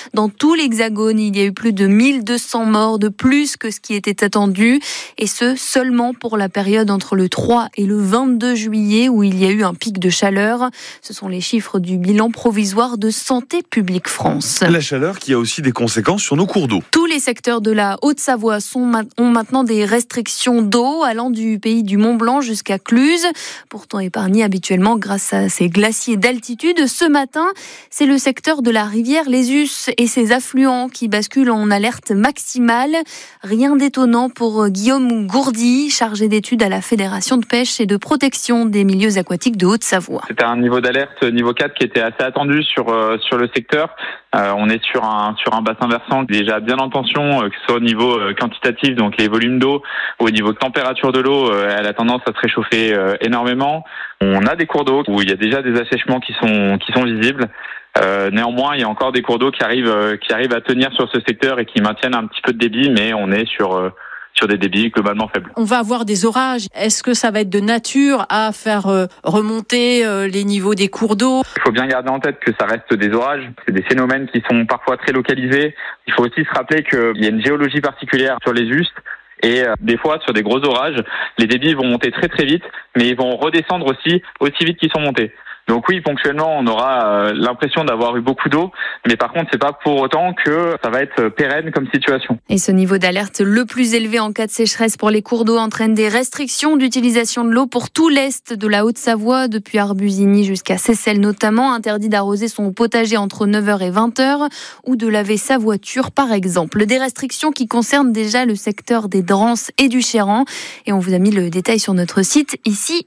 Dans tout l'Hexagone, il y a eu plus de 1200 morts de plus que ce qui était attendu. Et ce, seulement pour la période entre le 3 et le 22 juillet où il y a eu un pic de chaleur. Ce sont les chiffres du bilan provisoire de Santé publique France. La chaleur qui a aussi des conséquences sur nos cours d'eau. Tous les secteurs de la Haute-Savoie ont maintenant des restrictions d'eau allant du pays du Mont-Blanc jusqu'à Cluses, pourtant épargnés habituellement grâce à ces glaciers d'altitude. Ce matin, c'est le secteur de la rivière Les Us et ses affluents qui basculent en alerte maximale. Rien d'étonnant pour Guillaume Gourdy, chargé d'études à la Fédération de pêche et de protection des milieux aquatiques de Haute-Savoie. C'était un niveau d'alerte niveau 4 qui était assez attendu sur le secteur. On est sur un bassin versant déjà bien en tension, que ce soit au niveau quantitatif, donc les volumes d'eau, ou au niveau de température de l'eau, elle a tendance à se réchauffer énormément. On a des cours d'eau où il y a déjà des assèchements qui sont visibles. Néanmoins, il y a encore des cours d'eau qui arrivent à tenir sur ce secteur et qui maintiennent un petit peu de débit, mais on est sur des débits globalement faibles. On va avoir des orages. Est-ce que ça va être de nature à faire remonter les niveaux des cours d'eau ? Il faut bien garder en tête que ça reste des orages. C'est des phénomènes qui sont parfois très localisés. Il faut aussi se rappeler qu'il y a une géologie particulière sur les us. Et des fois, sur des gros orages, les débits vont monter très très vite, mais ils vont redescendre aussi vite qu'ils sont montés. Donc oui, ponctuellement, on aura l'impression d'avoir eu beaucoup d'eau, mais par contre, c'est pas pour autant que ça va être pérenne comme situation. Et ce niveau d'alerte le plus élevé en cas de sécheresse pour les cours d'eau entraîne des restrictions d'utilisation de l'eau pour tout l'est de la Haute-Savoie, depuis Arbusigny jusqu'à Seyssel notamment. Interdit d'arroser son potager entre 9h et 20h ou de laver sa voiture par exemple. Des restrictions qui concernent déjà le secteur des Drances et du Chéran. Et on vous a mis le détail sur notre site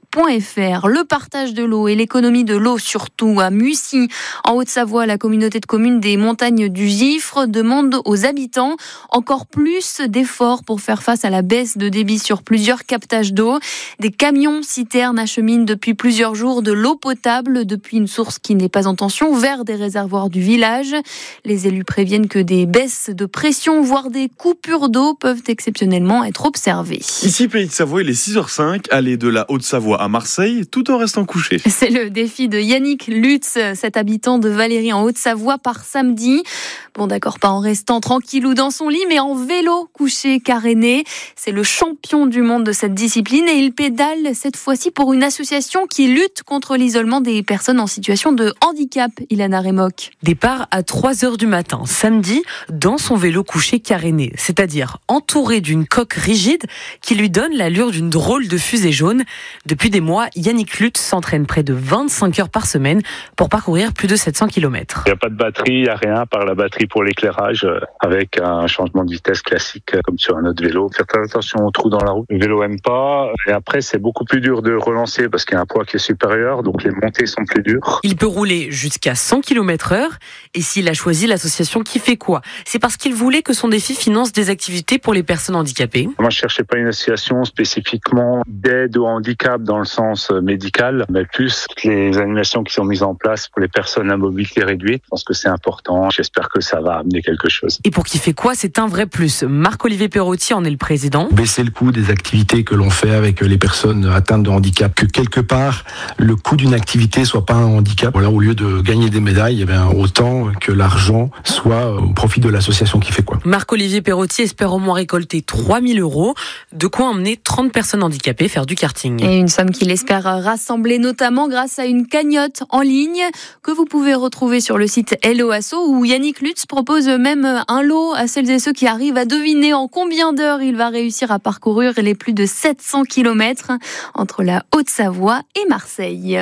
ici.fr. Le partage de l'eau et l'économie de l'eau, surtout à Mussy, en Haute-Savoie, la communauté de communes des montagnes du Gifre demande aux habitants encore plus d'efforts pour faire face à la baisse de débit sur plusieurs captages d'eau. Des camions citernes acheminent depuis plusieurs jours de l'eau potable depuis une source qui n'est pas en tension vers des réservoirs du village. Les élus préviennent que des baisses de pression, voire des coupures d'eau peuvent exceptionnellement être observées. Ici, Pays de Savoie, il est 6h05, aller de la Haute-Savoie à Marseille, tout en restant couché. C'est le défi de Yannick Lutz, cet habitant de Valérie en Haute-Savoie, par samedi. Bon d'accord, pas en restant tranquillou dans son lit, mais en vélo couché caréné. C'est le champion du monde de cette discipline et il pédale cette fois-ci pour une association qui lutte contre l'isolement des personnes en situation de handicap. Ilana Remoc. Départ à 3h du matin, samedi, dans son vélo couché caréné, c'est-à-dire entouré d'une coque rigide qui lui donne l'allure d'une drôle de fusée jaune. Depuis des mois, Yannick Lutz s'entraîne près de 25 heures par semaine pour parcourir plus de 700 km. Il n'y a pas de batterie, il n'y a rien par la batterie pour l'éclairage avec un changement de vitesse classique comme sur un autre vélo. Faire très attention aux trous dans la route. Le vélo aime pas et après c'est beaucoup plus dur de relancer parce qu'il y a un poids qui est supérieur donc les montées sont plus dures. Il peut rouler jusqu'à 100 km/h et s'il a choisi l'association Qui fait quoi, c'est parce qu'il voulait que son défi finance des activités pour les personnes handicapées. Moi je cherchais pas une association spécifiquement d'aide au handicap dans le sens médical mais plus les animations qui sont mises en place pour les personnes à mobilité réduite. Je pense que c'est important. J'espère que ça va amener quelque chose. Et pour Qui fait quoi, c'est un vrai plus. Marc-Olivier Perrotti en est le président. Baisser le coût des activités que l'on fait avec les personnes atteintes de handicap. Que quelque part, le coût d'une activité soit pas un handicap. Voilà, au lieu de gagner des médailles, autant que l'argent soit au profit de l'association Qui fait quoi. Marc-Olivier Perrotti espère au moins récolter 3 000 €, de quoi emmener 30 personnes handicapées faire du karting. Et une somme qu'il espère rassembler notamment grâce à une cagnotte en ligne que vous pouvez retrouver sur le site Hello Asso où Yannick Lutz propose même un lot à celles et ceux qui arrivent à deviner en combien d'heures il va réussir à parcourir les plus de 700 km entre la Haute-Savoie et Marseille.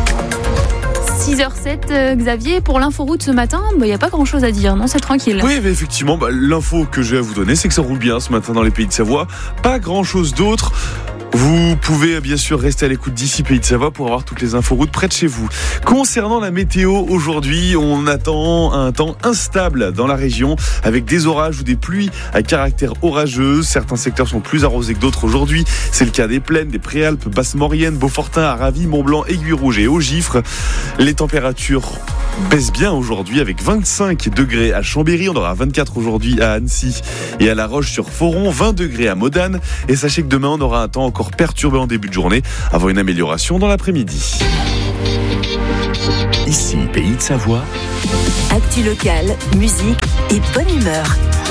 6h07, Xavier, pour l'inforoute ce matin, il n'y a pas grand-chose à dire, non, c'est tranquille. Oui, mais effectivement, l'info que j'ai à vous donner, c'est que ça roule bien ce matin dans les Pays de Savoie. Pas grand-chose d'autre. Vous pouvez bien sûr rester à l'écoute d'ici Pays de Savoie pour avoir toutes les inforoutes près de chez vous. Concernant la météo, aujourd'hui, on attend un temps instable dans la région avec des orages ou des pluies à caractère orageux. Certains secteurs sont plus arrosés que d'autres aujourd'hui. C'est le cas des Plaines, des Préalpes, Basse-Maurienne, Beaufortin, Aravis, Mont-Blanc, Aiguille-Rouge et au Gifre. Les températures baissent bien aujourd'hui avec 25 degrés à Chambéry. On aura 24 aujourd'hui à Annecy et à La Roche-sur-Foron, 20 degrés à Modane. Et sachez que demain, on aura un temps encore perturbé en début de journée avant une amélioration dans l'après-midi. Ici, Pays de Savoie, Actu locale, musique et bonne humeur.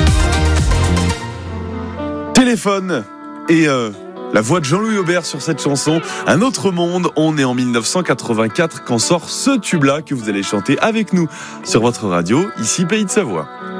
Téléphone et la voix de Jean-Louis Aubert sur cette chanson, Un autre monde. On est en 1984 quand sort ce tube-là que vous allez chanter avec nous sur votre radio, ici Pays de Savoie.